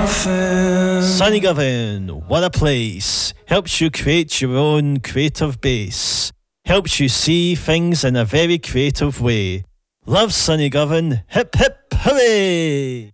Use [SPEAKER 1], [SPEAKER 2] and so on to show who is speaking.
[SPEAKER 1] Sunnygovern, what a place. Helps you create your own creative base. Helps you see things in a very creative way. Love Sunnygovern, hip hip hooray!